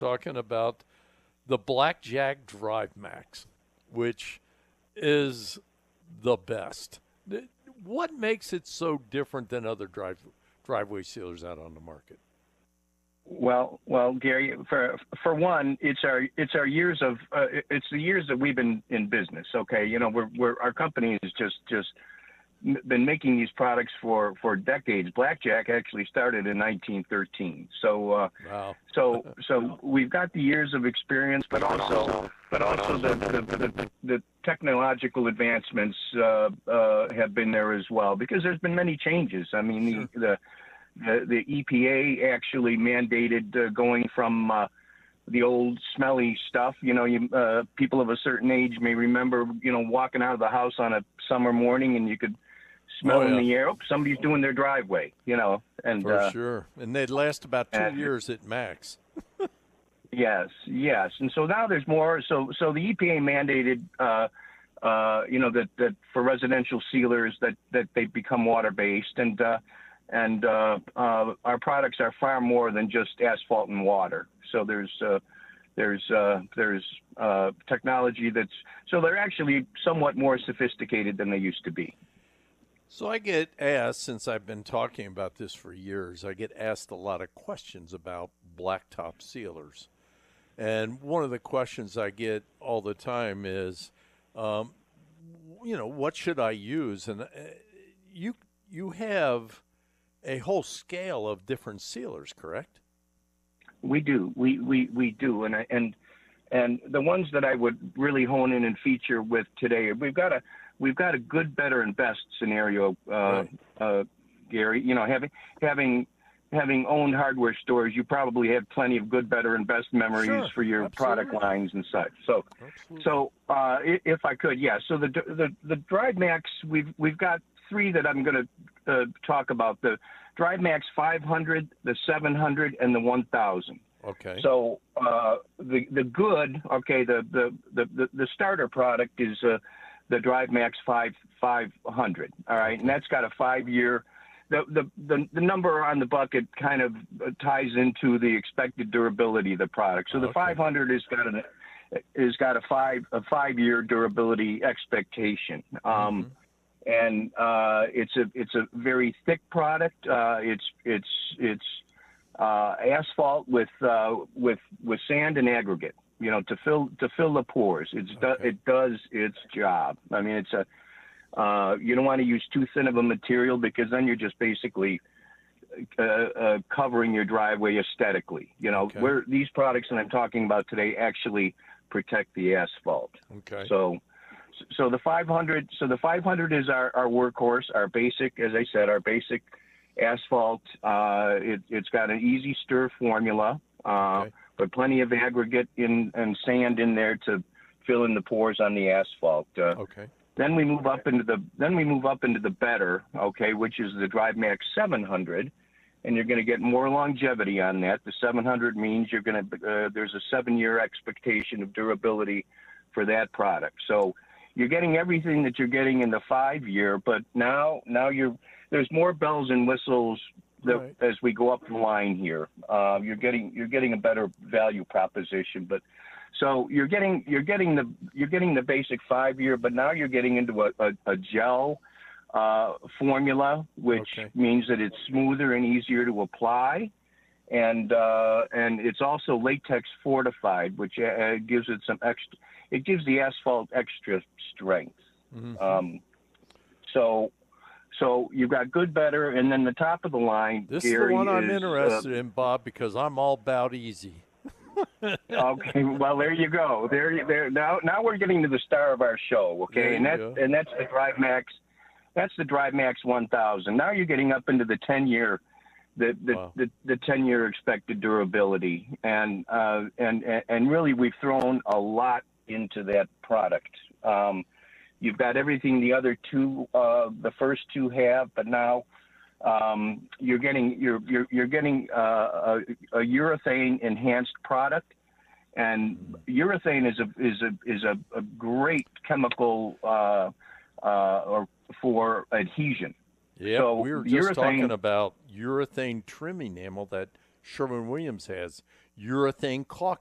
talking about the Blackjack Drive Max, which is the best. What makes it so different than other driveway sealers out on the market? Well, Gary. For one, it's our years of it's the years that we've been in business. Okay, our company has just been making these products for decades. Blackjack actually started in 1913. So Wow. so we've got the years of experience, but also the technological advancements have been there as well, because there's been many changes. I mean, Sure. the EPA actually mandated going from the old smelly stuff. People of a certain age may remember, walking out of the house on a summer morning and you could smell in the air, somebody's doing their driveway, and For sure. And they'd last about 2 years at max. Yes. And so now there's more. So the EPA mandated, that for residential sealers that they become water-based, and our products are far more than just asphalt and water. So there's technology so they're actually somewhat more sophisticated than they used to be. So I get asked, since I've been talking about this for years, I get asked a lot of questions about blacktop sealers. And one of the questions I get all the time is, what should I use? And you have a whole scale of different sealers, correct? We do. We do. And the ones that I would really hone in and feature with today, we've got a good, better, and best scenario, Gary. Having owned hardware stores, you probably have plenty of good, better, and best memories for your product lines and such. So if I could, So the Drive Max, we've got three that I'm going to talk about: the Drive Max 500, the 700, and the 1000. Okay. So the good, the starter product is the Drive Max 500. All right, and that's got a 5-year. The number on the bucket kind of ties into the expected durability of the product. So the 500 has got a 5-year durability expectation. And it's a very thick product. It's asphalt with sand and aggregate, to fill the pores. It does its job. I mean, it's you don't want to use too thin of a material, because then you're just basically covering your driveway aesthetically. Where these products that I'm talking about today actually protect the asphalt. Okay. So the 500 is our workhorse, our basic, as I said, our basic asphalt. It's got an easy stir formula, but plenty of aggregate and sand in there to fill in the pores on the asphalt. Then we move up into the better, which is the Drive Max 700, and you're going to get more longevity on that. The 700 means there's a 7-year expectation of durability for that product. So you're getting everything that you're getting in the 5-year, but now there's more bells and whistles as we go up the line here. You're getting a better value proposition, but so you're getting the basic 5-year, but now you're getting into a gel formula, which means that it's smoother and easier to apply, and it's also latex fortified, which gives it some extra. It gives the asphalt extra strength. So you've got good, better, and then the top of the line. This is the one I'm interested in, Bob, because I'm all about easy. Okay, well, there you go. Now we're getting to the star of our show. Okay, and that's the Drive Max. That's the Drive Max 1000. Now you're getting up into the 10-year, the 10-year expected durability, and really we've thrown a lot into that product. You've got everything the other two, the first two have, but now you're getting a urethane enhanced product, and urethane is a great chemical for adhesion. Yeah, so we were just talking about urethane trim enamel that Sherwin-Williams has. urethane caulk